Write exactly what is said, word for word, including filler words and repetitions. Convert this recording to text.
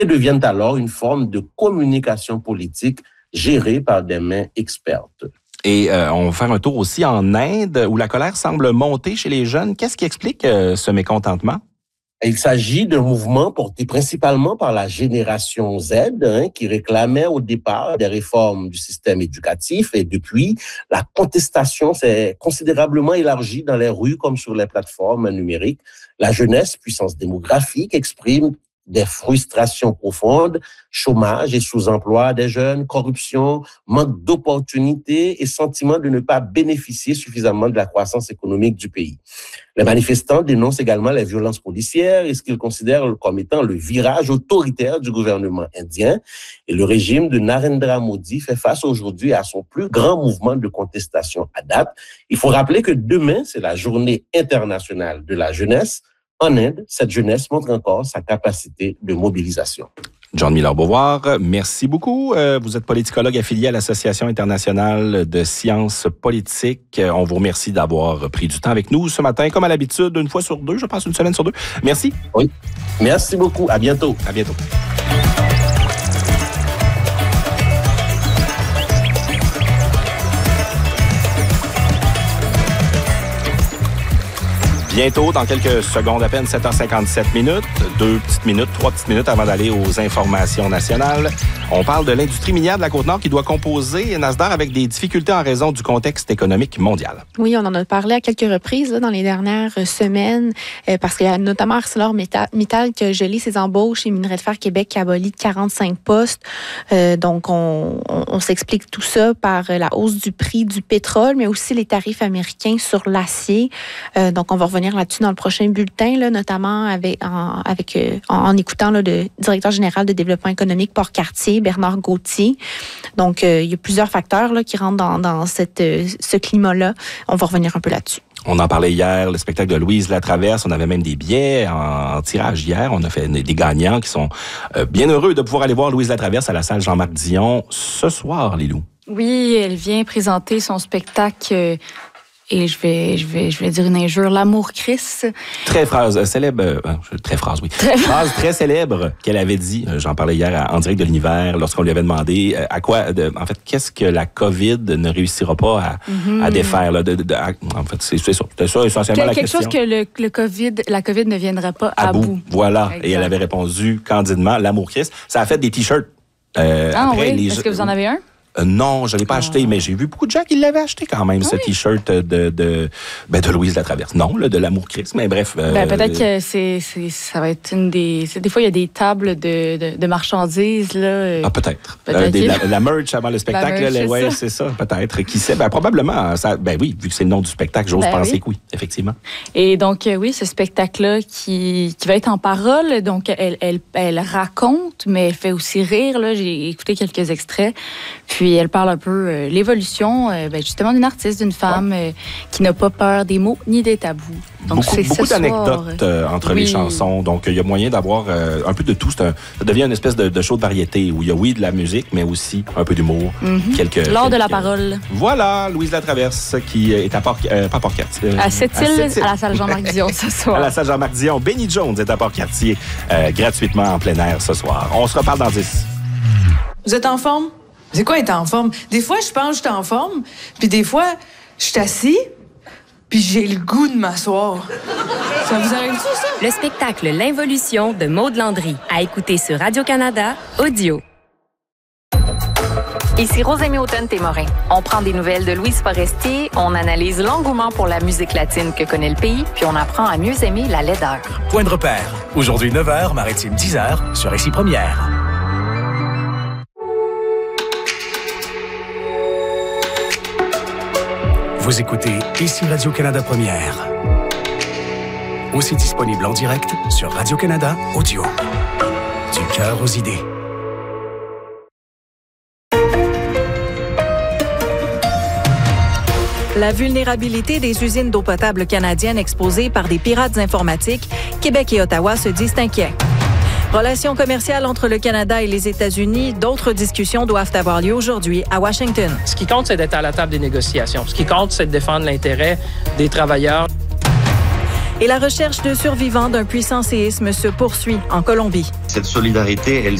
deviennent alors une forme de communication politique gérée par des mains expertes. Et euh, on va faire un tour aussi en Inde, où la colère semble monter chez les jeunes. Qu'est-ce qui explique euh, ce mécontentement? Il s'agit d'un mouvement porté principalement par la génération Z, hein, qui réclamait au départ des réformes du système éducatif. Et depuis, la contestation s'est considérablement élargie dans les rues comme sur les plateformes numériques. La jeunesse, puissance démographique, exprime des frustrations profondes, chômage et sous-emploi des jeunes, corruption, manque d'opportunités et sentiment de ne pas bénéficier suffisamment de la croissance économique du pays. Les manifestants dénoncent également les violences policières et ce qu'ils considèrent comme étant le virage autoritaire du gouvernement indien. Et le régime de Narendra Modi fait face aujourd'hui à son plus grand mouvement de contestation à date. Il faut rappeler que demain, c'est la journée internationale de la jeunesse. En Inde, cette jeunesse montre encore sa capacité de mobilisation. John Miller-Beauvoir, merci beaucoup. Vous êtes politicologue affilié à l'Association internationale de sciences politiques. On vous remercie d'avoir pris du temps avec nous ce matin, comme à l'habitude, une fois sur deux, je pense une semaine sur deux. Merci. Oui, merci beaucoup. À bientôt. À bientôt. Bientôt, dans quelques secondes à peine, sept heures cinquante-sept minutes, deux petites minutes, trois petites minutes avant d'aller aux informations nationales. On parle de l'industrie minière de la Côte-Nord qui doit composer, Nasdaq, avec des difficultés en raison du contexte économique mondial. Oui, on en a parlé à quelques reprises là, dans les dernières semaines, euh, parce qu'il y a notamment ArcelorMittal qui a gelé ses embauches et Minerais de Fer Québec qui a aboli quarante-cinq postes. Euh, donc, on, on, on s'explique tout ça par la hausse du prix du pétrole, mais aussi les tarifs américains sur l'acier. Euh, donc, on va revenir là-dessus dans le prochain bulletin, là, notamment avec, en, avec, euh, en, en écoutant là, le directeur général de développement économique Port-Cartier, Bernard Gauthier. Donc, euh, il y a plusieurs facteurs là, qui rentrent dans, dans cette, euh, ce climat-là. On va revenir un peu là-dessus. On en parlait hier, le spectacle de Louise Latraverse. On avait même des billets en, en tirage hier. On a fait des gagnants qui sont euh, bien heureux de pouvoir aller voir Louise Latraverse à la salle Jean-Marc Dion ce soir, Lilou. Oui, elle vient présenter son spectacle... Euh, Et je vais, je vais, je vais dire une injure, l'amour Christ. Très phrase euh, célèbre, euh, très phrase, oui. Très phrase très célèbre qu'elle avait dit. Euh, j'en parlais hier à, en direct de l'univers lorsqu'on lui avait demandé euh, à quoi, de, en fait, qu'est-ce que la COVID ne réussira pas à, mm-hmm. à défaire. Là, de, de, de, à, en fait, c'est, c'est ça, c'était ça essentiellement que, la quelque question. Quelque chose que le, le COVID, la COVID ne viendra pas à, à bout. bout. Voilà. Exact. Et elle avait répondu candidement, l'amour Christ. Ça a fait des t-shirts. Euh, ah après, oui. les... Est-ce que vous en avez un? Euh, non, je l'ai pas oh. acheté, mais j'ai vu beaucoup de gens qui l'avaient acheté quand même, ah ce oui. t-shirt de de ben de Louise Latraverse. Non, là, de l'amour Christ, mais bref. Euh, ben, peut-être que c'est, c'est ça va être une des. Des fois, il y a des tables de, de, de marchandises là. Ah peut-être. peut-être. Euh, des, la, la merch avant le spectacle, merch, là, ouais, c'est ça, peut-être. Qui sait? Ben probablement. Ça, ben oui, vu que c'est le nom du spectacle, j'ose ben penser oui. que oui, effectivement. Et donc euh, oui, ce spectacle-là qui qui va être en parole, donc elle elle elle raconte, mais elle fait aussi rire là. J'ai écouté quelques extraits, puis elle parle un peu Euh, l'évolution euh, ben, justement d'une artiste, d'une femme ouais. euh, qui n'a pas peur des mots ni des tabous. Donc, beaucoup c'est beaucoup d'anecdotes euh, entre oui. les chansons. Donc, il y a moyen d'avoir euh, un peu de tout. C'est un, ça devient une espèce de, de show de variété où il y a, oui, de la musique, mais aussi un peu d'humour. Mm-hmm. Quelques, L'art quelques... de la parole. Voilà, Louise Latraverse qui est à Port... Euh, pas Port-Cartier. À Sept-Îles, à, à la salle Jean-Marc Dion ce soir. À la salle Jean-Marc Dion. Benny Jones est à Port-Cartier euh, gratuitement en plein air ce soir. On se reparle dans dix. Vous êtes en forme? C'est quoi être en forme? Des fois, je pense que je suis en forme, puis des fois, je suis assis, puis j'ai le goût de m'asseoir. Ça vous arrive-tu, ça? Le spectacle L'Involution de Maud Landry, à écouter sur Radio-Canada Audio. Ici Rosemée Automne-Témorin. On prend des nouvelles de Louise Forestier, on analyse l'engouement pour la musique latine que connaît le pays, puis on apprend à mieux aimer la laideur. Point de repère. Aujourd'hui neuf heures, Maritime dix heures, sur Ici Première. Vous écoutez Ici Radio-Canada Première. Aussi disponible en direct sur Radio-Canada Audio. Du cœur aux idées. La vulnérabilité des usines d'eau potable canadiennes exposées par des pirates informatiques, Québec et Ottawa se disent inquiets. Relations commerciales entre le Canada et les États-Unis, d'autres discussions doivent avoir lieu aujourd'hui à Washington. Ce qui compte, c'est d'être à la table des négociations. Ce qui compte, c'est de défendre l'intérêt des travailleurs. Et la recherche de survivants d'un puissant séisme se poursuit en Colombie. Cette solidarité, elle